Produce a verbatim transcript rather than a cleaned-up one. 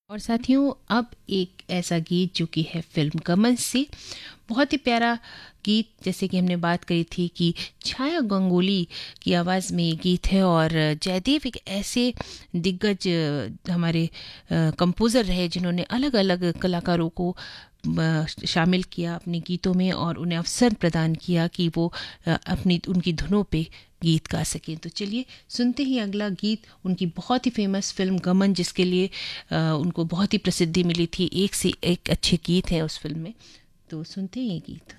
और साथियों, अब एक ऐसा गीत जो कि है फिल्म गमन से, बहुत ही प्यारा गीत। जैसे कि हमने बात करी थी कि छाया गंगोली की आवाज़ में ये गीत है और जयदेव एक ऐसे दिग्गज अ, हमारे कंपोज़र रहे जिन्होंने अलग अलग कलाकारों को अ, शामिल किया अपने गीतों में और उन्हें अवसर प्रदान किया कि वो अ, अपनी उनकी धुनों पे गीत गा सकें। तो चलिए सुनते ही अगला गीत उनकी बहुत ही फेमस फिल्म गमन, जिसके लिए अ, उनको बहुत ही प्रसिद्धि मिली थी। एक से एक अच्छे गीत है उस फिल्म में, तो सुनते हैं ये गीत।